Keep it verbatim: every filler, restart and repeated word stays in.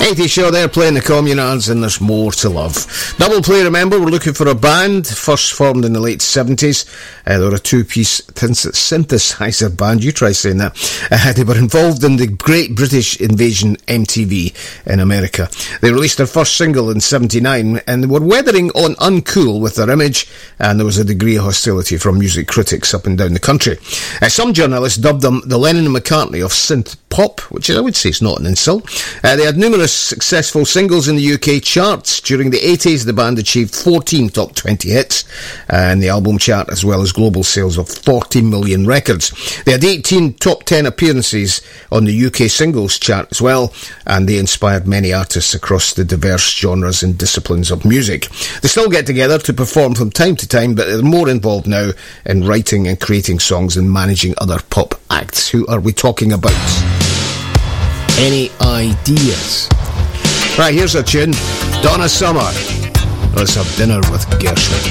eighties show there, playing the Communards, and there's more to love. Double play, remember, we're looking for a band, first formed in the late seventies. Uh, they were a two-piece synthesizer band, you try saying that. Uh, they were involved in the Great British Invasion M T V in America. They released their first single in seventy-nine, and they were weathering on uncool with their image, and there was a degree of hostility from music critics up and down the country. Uh, some journalists dubbed them the Lennon and McCartney of synth pop, which I would say is not an insult. Uh, they had numerous successful singles in the U K charts. During the eighties, the band achieved fourteen top twenty hits uh, in the album chart, as well as global sales of forty million records. They had eighteen top ten appearances on the U K singles chart as well, and they inspired many artists across the diverse genres and disciplines of music. They still get together to perform from time to time, but they're more involved now in writing and creating songs and managing other pop acts. Who are we talking about? Any ideas? Right, here's a tune. Donna Summer. Let's have dinner with Gershwin.